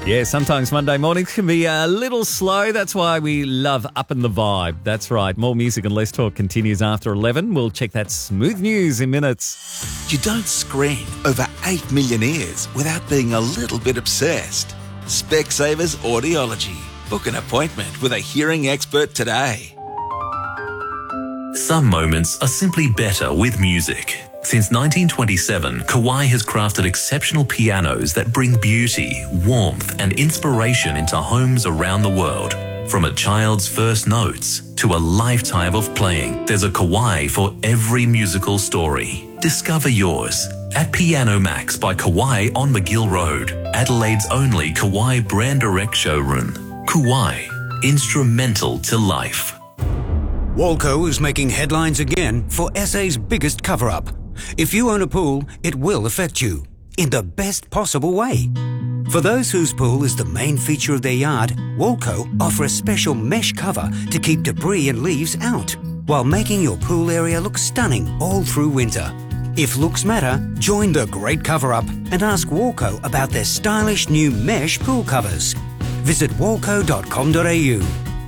Yeah, sometimes Monday mornings can be a little slow. That's why we love Up in the Vibe. That's right. More music and less talk continues after 11. We'll check that smooth news in minutes. You don't scream over 8 million ears without being a little bit obsessed. Specsavers Audiology. Book an appointment with a hearing expert today. Some moments are simply better with music. Since 1927, Kawai has crafted exceptional pianos that bring beauty, warmth and inspiration into homes around the world. From a child's first notes to a lifetime of playing, there's a Kawai for every musical story. Discover yours at Piano Max by Kawai on McGill Road, Adelaide's only Kawai brand direct showroom. Kawai, instrumental to life. Walco is making headlines again for SA's biggest cover-up. If you own a pool, it will affect you in the best possible way. For those whose pool is the main feature of their yard, Walco offer a special mesh cover to keep debris and leaves out, while making your pool area look stunning all through winter. If looks matter, join the great cover-up and ask Walco about their stylish new mesh pool covers. Visit walco.com.au.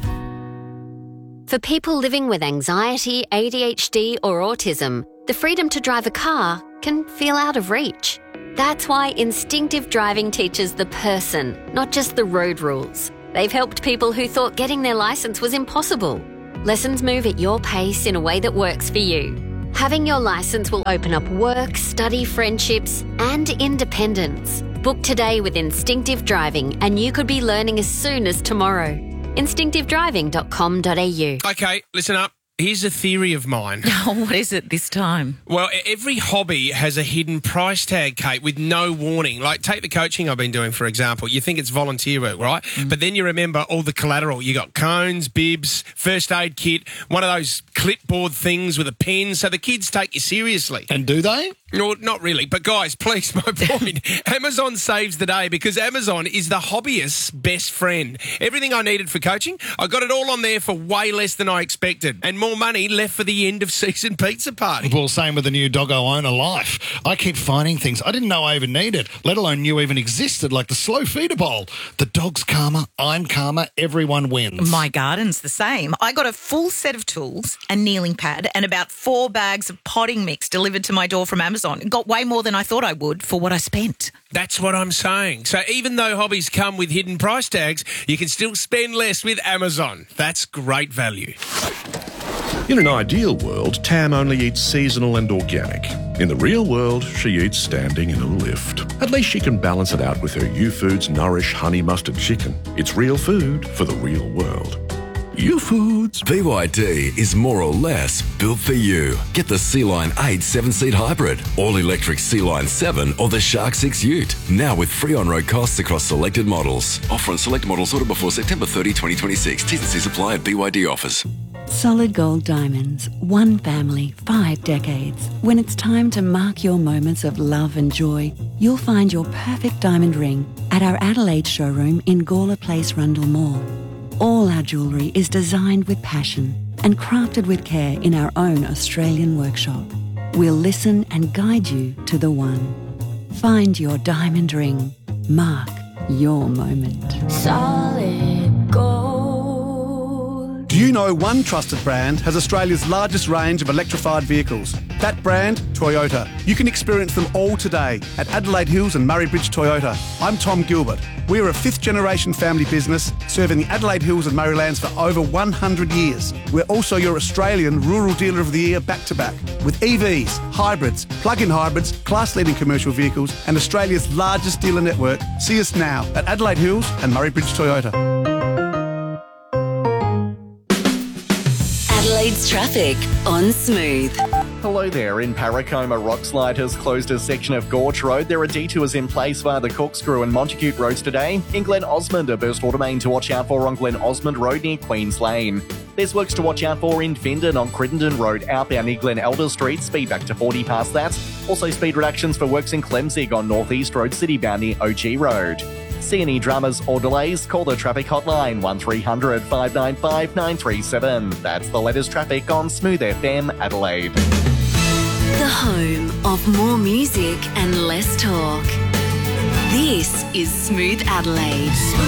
For people living with anxiety, ADHD or autism, the freedom to drive a car can feel out of reach. That's why Instinctive Driving teaches the person, not just the road rules. They've helped people who thought getting their licence was impossible. Lessons move at your pace in a way that works for you. Having your licence will open up work, study, friendships and independence. Book today with Instinctive Driving and you could be learning as soon as tomorrow. instinctivedriving.com.au. Okay, listen up. Here's a theory of mine. Oh, what is it this time? Well, every hobby has a hidden price tag, Kate, with no warning. Like, take the coaching I've been doing, for example. You think it's volunteer work, right? But then you remember all the collateral. You got cones, bibs, first aid kit, one of those clipboard things with a pen, so the kids take you seriously. And do they? No, not really. But guys, please, my point. Amazon saves the day because Amazon is the hobbyist's best friend. Everything I needed for coaching, I got it all on there for way less than I expected. And more money left for the end of season pizza party. Well, same with the new Doggo Owner Life. I keep finding things I didn't know I even needed, let alone knew even existed, like the slow feeder bowl. The dog's calmer, I'm calmer, everyone wins. My garden's the same. I got a full set of tools, a kneeling pad, and about 4 bags of potting mix delivered to my door from Amazon. It got way more than I thought I would for what I spent. That's what I'm saying. So even though hobbies come with hidden price tags, you can still spend less with Amazon. That's great value. In an ideal world, Tam only eats seasonal and organic. In the real world, she eats standing in a lift. At least she can balance it out with her U-Foods Nourish Honey Mustard Chicken. It's real food for the real world. U-Foods. BYD is more or less built for you. Get the Sea-Line 8 7-seat hybrid, all-electric Sea-Line 7 or the Shark 6 Ute. Now with free on-road costs across selected models. Offer on select models ordered before September 30, 2026. T's and C's apply at BYD offers. Solid Gold Diamonds. One family, 5 decades. When it's time to mark your moments of love and joy, you'll find your perfect diamond ring at our Adelaide showroom in Gawler Place, Rundle Mall. All our jewellery is designed with passion and crafted with care in our own Australian workshop. We'll listen and guide you to the one. Find your diamond ring. Mark your moment. Solid Gold. Do you know one trusted brand has Australia's largest range of electrified vehicles? That brand, Toyota. You can experience them all today at Adelaide Hills and Murray Bridge Toyota. I'm Tom Gilbert. We are a 5th-generation family business serving the Adelaide Hills and Murraylands for over 100 years. We're also your Australian Rural Dealer of the Year back-to-back with EVs, hybrids, plug-in hybrids, class-leading commercial vehicles and Australia's largest dealer network. See us now at Adelaide Hills and Murray Bridge Toyota. Adelaide's traffic on Smooth. Hello there. In Paracoma, Rockslide has closed a section of Gorge Road. There are detours in place via the Corkscrew and Montacute roads today. In Glen Osmond, a burst water main to watch out for on Glen Osmond Road near Queens Lane. There's works to watch out for in Findon on Crittenden Road, outbound near Glen Elder Street, speed back to 40 past that. Also speed reductions for works in Clemzig on North East Road, citybound near OG Road. See any dramas or delays, call the traffic hotline 1300 595 937. That's the latest traffic on Smooth FM Adelaide. The home of more music and less talk. This is Smooth Adelaide.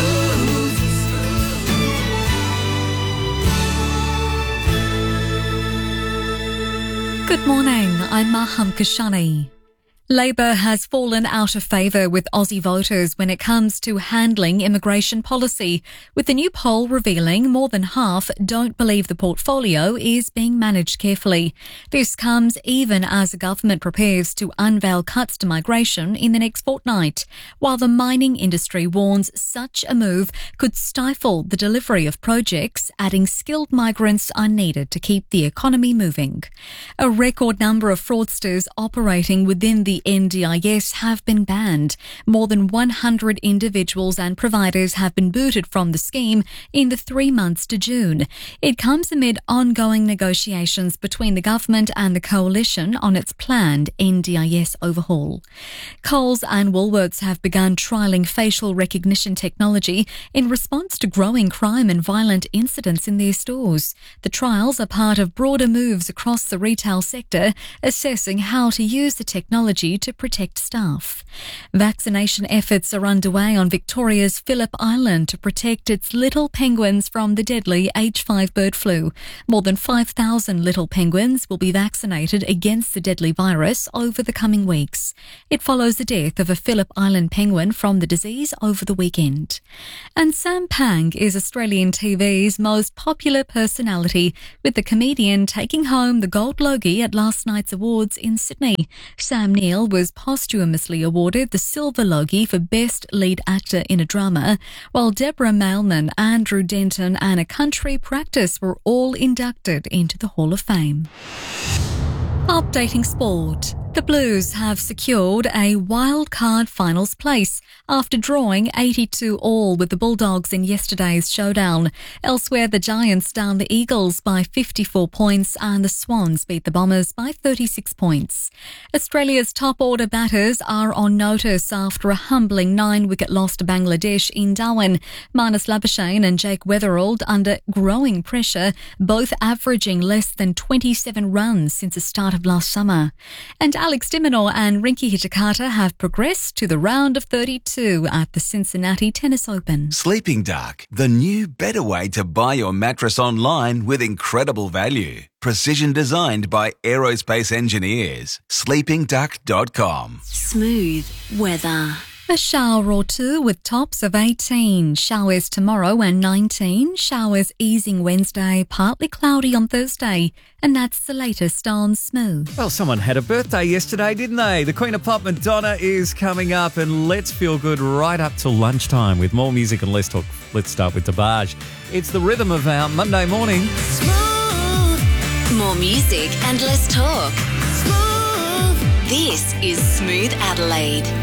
Good morning, I'm Maham Kashani. Labor has fallen out of favour with Aussie voters when it comes to handling immigration policy, with the new poll revealing more than half don't believe the portfolio is being managed carefully. This comes even as the government prepares to unveil cuts to migration in the next fortnight, while the mining industry warns such a move could stifle the delivery of projects, adding skilled migrants are needed to keep the economy moving. A record number of fraudsters operating within the NDIS have been banned. More than 100 individuals and providers have been booted from the scheme in the 3 months to June. It comes amid ongoing negotiations between the government and the coalition on its planned NDIS overhaul. Coles and Woolworths have begun trialling facial recognition technology in response to growing crime and violent incidents in their stores. The trials are part of broader moves across the retail sector, assessing how to use the technology to protect staff. Vaccination efforts are underway on Victoria's Phillip Island to protect its little penguins from the deadly H5 bird flu. More than 5,000 little penguins will be vaccinated against the deadly virus over the coming weeks. It follows the death of a Phillip Island penguin from the disease over the weekend. And Sam Pang is Australian TV's most popular personality, with the comedian taking home the Gold Logie at last night's awards in Sydney. Sam Neill was posthumously awarded the Silver Logie for Best Lead Actor in a Drama, while Deborah Mailman, Andrew Denton and A Country Practice were all inducted into the Hall of Fame. Updating sport. The Blues have secured a wild-card finals place after drawing 82-all with the Bulldogs in yesterday's showdown. Elsewhere, the Giants downed the Eagles by 54 points and the Swans beat the Bombers by 36 points. Australia's top-order batters are on notice after a humbling 9-wicket loss to Bangladesh in Darwin. Marnus Labuschagne and Jake Weatherald under growing pressure, both averaging less than 27 runs since the start of last summer. And Alex de Minaur and Rinky Hijikata have progressed to the round of 32 at the Cincinnati Tennis Open. Sleeping Duck, the new better way to buy your mattress online with incredible value. Precision designed by aerospace engineers. sleepingduck.com. Smooth weather. A shower or two with tops of 18. Showers tomorrow and 19. Showers easing Wednesday, partly cloudy on Thursday. And that's the latest on Smooth. Well, someone had a birthday yesterday, didn't they? The Queen of Pop, Madonna, is coming up, and let's feel good right up till lunchtime with more music and less talk. Let's start with DeBarge. It's the rhythm of our Monday morning. Smooth. More music and less talk. Smooth. This is Smooth Adelaide.